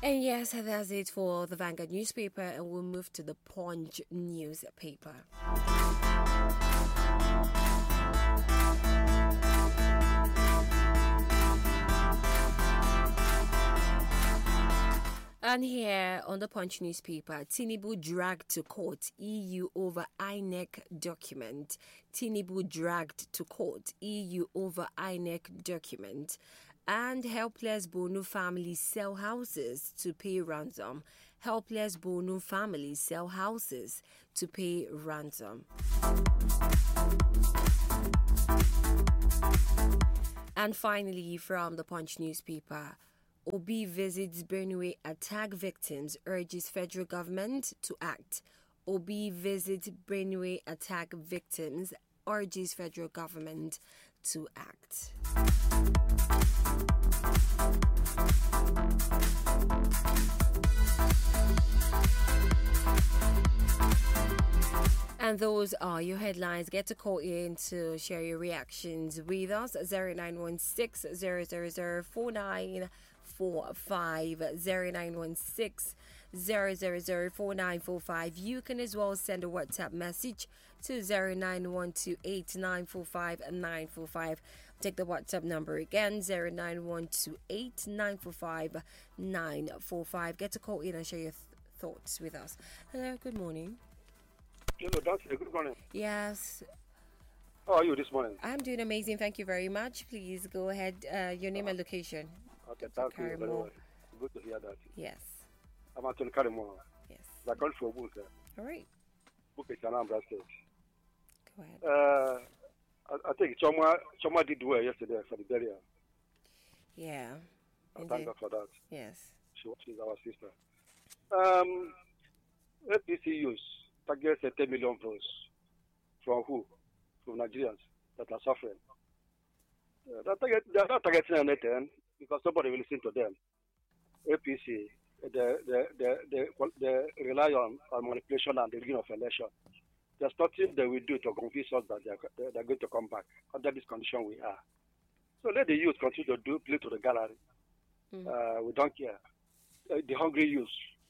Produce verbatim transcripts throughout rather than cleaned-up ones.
And yes, that's it for the Vanguard newspaper, and we'll move to the Punch newspaper. And here on the Punch newspaper, Tinubu dragged to court E U over I N E C document. Tinubu dragged to court E U over I N E C document. And helpless Bonu families sell houses to pay ransom. Helpless Bonu families sell houses to pay ransom. And finally, from the Punch newspaper, Obi visits Benue attack victims, urges federal government to act. Obi visits Benue attack victims, urges federal government to act. And those are your headlines. Get to call in to share your reactions with us. zero nine one six, zero zero zero, four nine four five, zero nine one six, zero zero zero, four nine four five. You can as well send a WhatsApp message to zero nine one two eight nine four five nine four five. Take the WhatsApp number again, zero nine one two eight nine four five nine four five. Get to call in and share your th- thoughts with us. Hello, good morning. Hello, Doctor. Good morning. Yes. How are you this morning? I'm doing amazing. Thank you very much. Please go ahead. Uh, your name uh, and location. Okay, thank you very much. Good to hear that. Yes. I'm Anthony Karimo. Yes. I called for a book. All right. Book is Anambra State. Go ahead. Uh, I, I think Choma, Choma did well yesterday for the burial. Yeah. I thank God for that. Yes. She was our sister. Um, A P C youth targets ten million votes. From who? From Nigerians that are suffering. Uh, they, target, they are not targeting anything because nobody will listen to them. A P C, they, they, they, they, they rely on, on manipulation and the rigging of election. There's nothing they will do to convince us that they are, they are going to come back under this condition we are. So let the youth continue to do play to the gallery. Mm. Uh, we don't care. Uh, the hungry youth,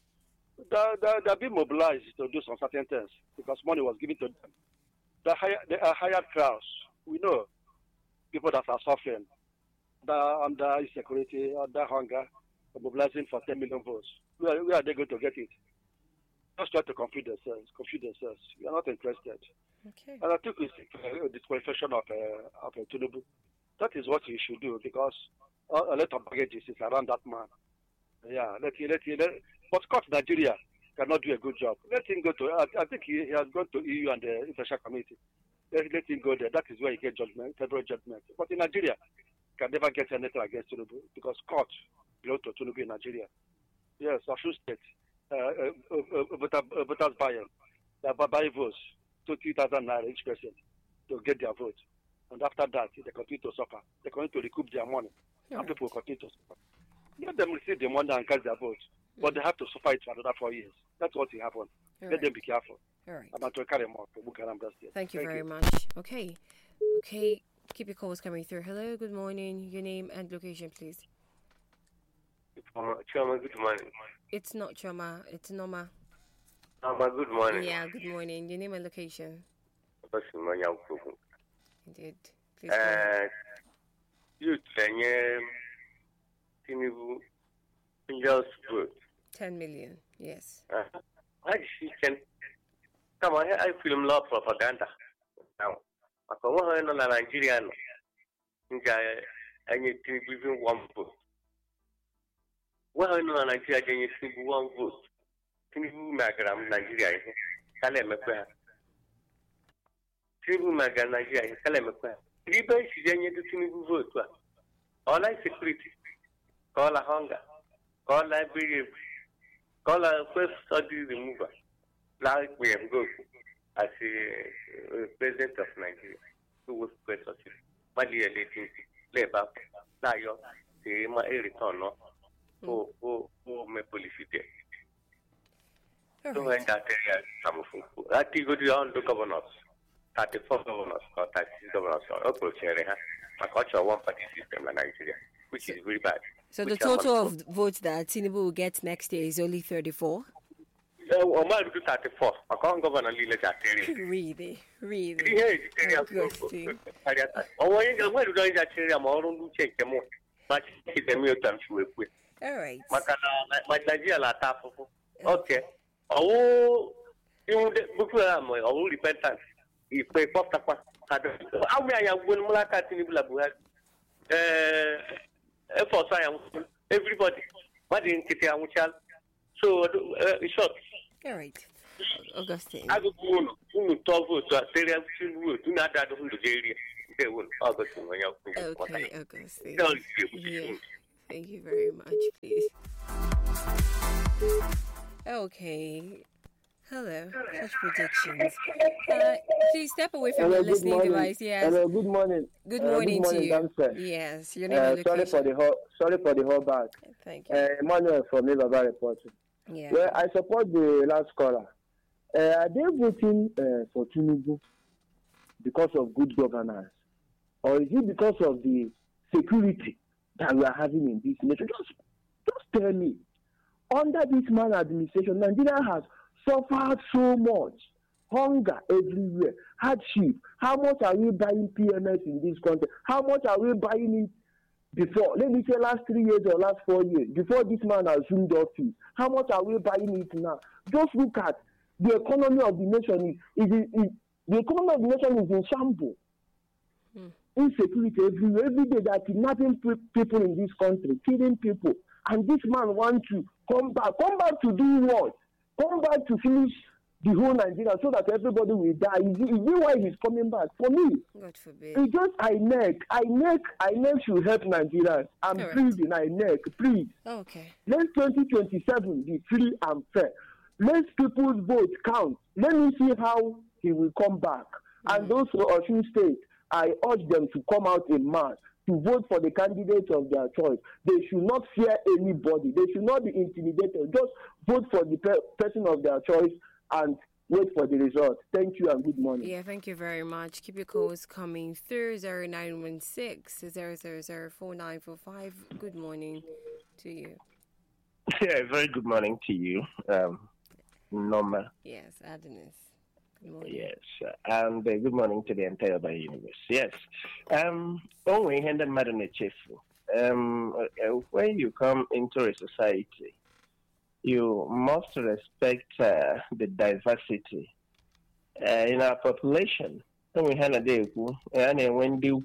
they, they, they're being mobilized to do some certain things because money was given to them. They, hire, they are hired crowds. We know people that are suffering, that are under insecurity, under hunger, mobilizing for ten million votes. Where, where are they going to get it? Just try to confuse themselves. Confuse themselves. We are not interested. Okay. And I think it's a disqualification of uh, of uh, Tinubu. That is what he should do because a, a lot of baggage is around that man. Yeah, let him, let him, let, but Scott Nigeria cannot do a good job. Let him go to, I, I think he, he has gone to E U and the International Committee. Let, let him go there. That is where he gets judgment, federal judgment. But in Nigeria, can never get anything against Tinubu because court belongs to Tinubu in Nigeria. Yes, Osun State, uh, uh, uh, uh, voters buy-in. They are buying votes, twenty thousand naira each person to get their vote. And after that, they continue to suffer. They continue to recoup their money. All and right. People continue to suffer. Let them receive the money and cast their vote. Mm. But they have to suffer it for another four years. That's what will happen. All Let right. them be careful. All right. I'm to carry more. Thank you Thank very you. much. Okay. Okay. Keep your calls coming through. Hello, good morning. Your name and location, please. Choma, good morning. It's not Choma. It's Noma. Noma, good morning. Yeah, good morning. Your name and location. Indeed. Please go ahead. You Tinubu just vote. Ten million. Yes. Uh, I can come on. I film law propaganda now. I come on in Nigeria. I need to give you one vote. Well, in Nigeria, I need to give one vote. Tinubu Magram Nigeria. Kalemekwa. Tinubu Magram Nigeria. Kalemekwa. Three days, you need to Tinubu vote. All I security. Call a hunger. Call library. Call a first study remover. Like we have go as a uh, president of Nigeria. Who was president. Mali electing labor. Now you say my return no. Oh oh oh me policy there. So when that area come from that you go to all the governors. thirty-four governors or thirty-six governors or approach area. I got your one party system in Nigeria, which is very bad. So the total of votes that Tinubu will get next year is only thirty-four? Or might do thirty-four. I can't govern a little bit. Really, really. Yeah, Augustine. Oh, I don't know that I'm all on to check them more. But it's a mere time to whip. All right. My Nigeria la tap. Okay. Oh, you book them all repentance. If they pop up, how may I win Mulaka Tinibula? Uh, for science, everybody. What in Kitty Amuchal? So, uh, short. All right. Augustine. I don't know who talk to a serious wood. Do not add on the area. They will Augustine. Okay, Augustine. Yeah. Thank you very much, please. Okay. Hello. Such predictions. Uh, please step away from Hello, your listening morning. device. Yes. Hello, good morning. Good Uh, morning, good morning, to you. Dancer. Yes, your name Uh, and sorry location. for the whole, sorry for the whole back. Thank you. Uh, Emmanuel from Baba reporting. Yeah. Well, I support the last caller. Uh, are they voting uh, for Tinubu because of good governance, or is it because of the security that we are having in this nation? Just, just tell me. Under this man administration, Nigeria has suffered so much. Hunger everywhere, hardship. How much are we buying P M S in this country? How much are we buying it before? Let me say last three years or last four years, before this man assumed office. How much are we buying it now? Just look at the economy of the nation. Is, is, is, the economy of the nation is in shambles. Hmm. Insecurity everywhere. Every day they are kidnapping people in this country, killing people. And this man wants to come back. Come back to do what? Come back to finish the whole Nigeria so that everybody will die. Is it, is it why he's coming back? For me, God forbid. It's just I N E C. I N E C, I N E C should help Nigerians. I'm Correct. pleading I N E C, please. Okay. Let twenty twenty-seven be free and fair. Let people's vote count. Let me see how he will come back. Mm. And those for Osun State, I urge them to come out in mass to vote for the candidates of their choice. They should not fear anybody. They should not be intimidated. Just vote for the pe- person of their choice and wait for the result. Thank you and good morning. Yeah, thank you very much. Keep your calls coming through zero nine one six, zero zero zero, four nine four five. Good morning to you. Yeah, very good morning to you, um, Norma. Yes, Adonis. Good morning. Yes, and uh, good morning to the entire Bay universe. Yes, um, only Hendon Madam Chefu. Um, uh, when you come into a society, you must respect uh, the diversity uh, in our population. When we had a day, and when do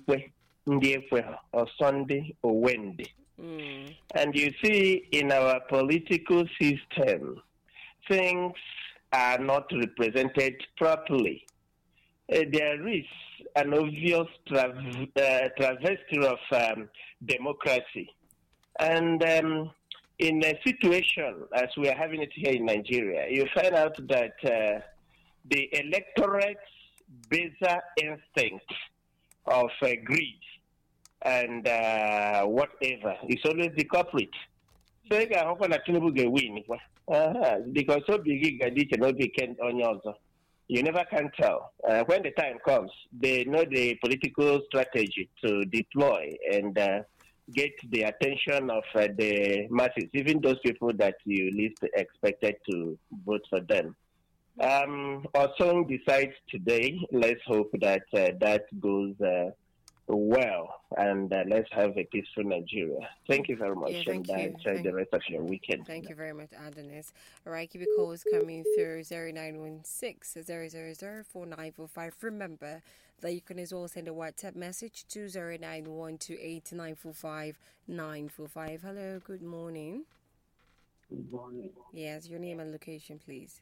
or Sunday or Wednesday. Mm. And you see, in our political system, things are not represented properly. Uh, there is an obvious tra- uh, travesty of um, democracy. And um, in a situation as we are having it here in Nigeria, you find out that uh, the electorate's baser instinct of uh, greed and uh, whatever is always the culprit. So, how can a Tinubu get win? Uh-huh. Because so big a cannot be on yours. You never can tell. Uh, when the time comes, they know the political strategy to deploy and uh, get the attention of uh, the masses, even those people that you least expected to vote for them. Um, our song decides today. Let's hope that uh, that goes uh, well, and uh, let's have a peaceful Nigeria. Thank you very much, yeah, thank and you. enjoy thank the rest of your weekend. Thank you very much, Adonis. All right, keep your calls coming through zero nine one six, zero zero zero, four nine four five. Remember that you can as well send a WhatsApp message to zero nine one two eight nine four five nine four five. Hello, good morning. Good morning. Yes, your name and location, please.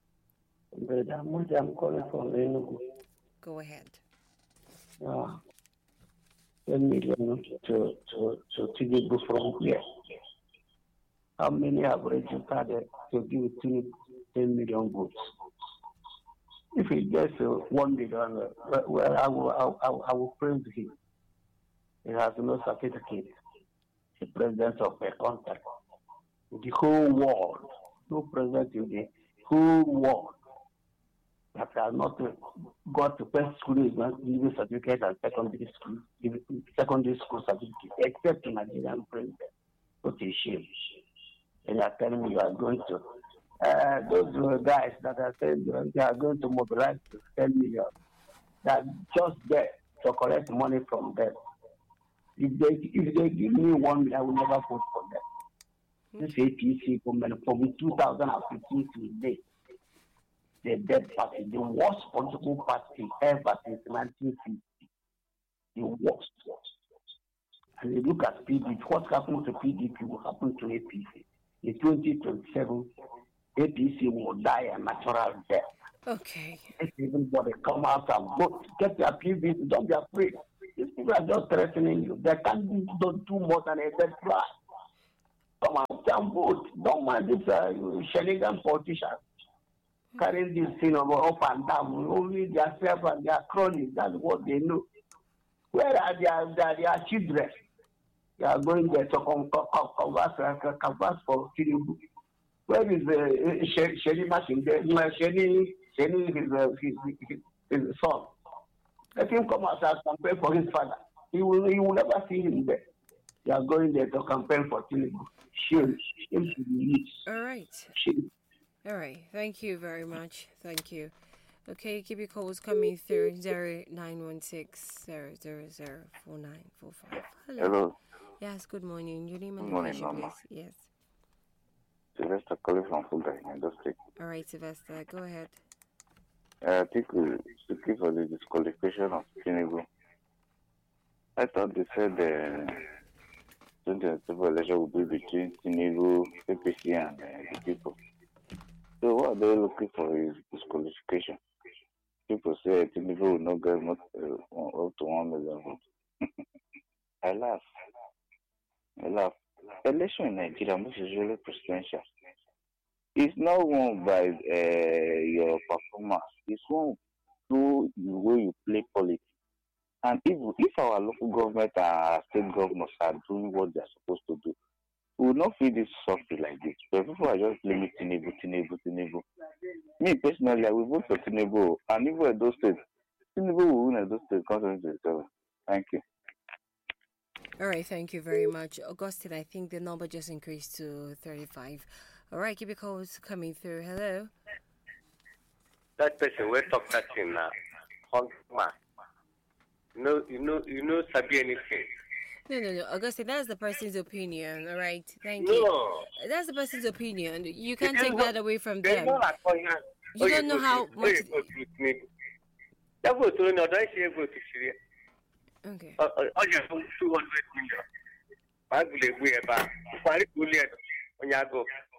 I'm calling from Enugu. Go ahead. Uh, ten million to to to Tinubu from here. How many have registered to give Tinubu ten million votes? If he gets uh, one million, uh, well, I will, I, will, I will praise him. He has no certificate. The president of a country, the whole world, no president in the whole world that has not uh, got to first school is not giving certificate and secondary school, secondary school certificate, except in Nigerian president. What is shame? And you are telling me you are going to. Uh, those uh, guys that are saying they are going to mobilize to ten million, that just there to collect money from them. If they if they give me one million, I will never vote for them. This A P C government from two thousand fifteen to today, the dead party, the worst political party ever since nineteen fifty, the worst. And you look at P D P, what happened to P D P will happen to A P C. In twenty twenty-seven, A P C will die a natural death. Okay. If everybody come out and vote, get your P V C, don't be afraid. These people are just threatening you. They can't do, don't do more than a dead fly. Come on, can vote. Don't mind this uh, shenanigan politicians carrying this thing over up and down. Only their self and their cronies, that's what they know. Where are their, their, their children? They are going there to converse, converse for Tinubu. Where is the uh, Sheni Machine? Sheni, Sheni is uh, his, his, his son. Let him come out and campaign for his father. He will, he will never see him there. They are going there to campaign for Tinubu. Shame, shame to the All right. Shame. All right. Thank you very much. Thank you. Okay, keep your calls coming through zero nine one six zero zero zero four nine four five. Hello. Hello. Yes, good morning. Your name and Good morning, location, Mama. please. Yes. Sylvester calling from Fulda Industry. All right, Sylvester, go ahead. Uh, I think we looking for the disqualification of Tinubu. I thought they said the twenty twenty-four election will be between Tinubu, A P C, and uh, the people. So what they looking for is disqualification. People say Tinubu will not get much, uh, up to one million votes. I laugh. I laugh. Election in Nigeria, which is really presidential, it's not won by uh, your performance. It's won through the way you play politics. And if if our local government and our state governors are doing what they're supposed to do, we will not feel this something like this. But people are just blaming Tinubu, Tinubu, Tinubu. Me personally, I will vote for Tinubu, and even at those states, Tinubu will win at those states. Thank you. All right, thank you very much. Augustine, I think the number just increased to thirty-five. All right, keep your calls coming through. Hello. That person we talk that in now. Uh, no, you know, you know, Sabi anything. No, no, no, Augustine, that's the person's opinion. All right, thank no. you. That's the person's opinion. You can't take that away from them. You don't know how much. That was only not I say about it. Okay. I just two hundred million. I believe we have a quite good on your go.